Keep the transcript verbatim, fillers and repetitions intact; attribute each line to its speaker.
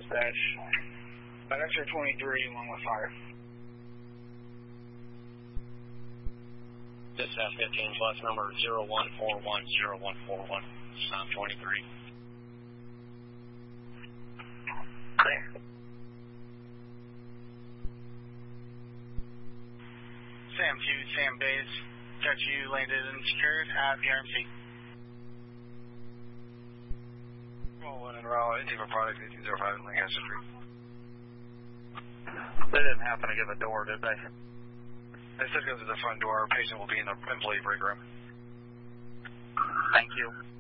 Speaker 1: dispatch. But X-ray twenty-three, along with fire.
Speaker 2: Dispatch fifteen plus number zero one four one zero one four one, Sam twenty-three.
Speaker 1: Clear. Sam two, Sam Bays. Got you landed and secured at the R M C.
Speaker 3: Roll one in Raleigh, Team of Product eighteen oh five in Lancaster Street.
Speaker 4: They didn't happen to give a door, did they?
Speaker 3: They said go to the front door. Patient will be in the employee break room.
Speaker 4: Thank you.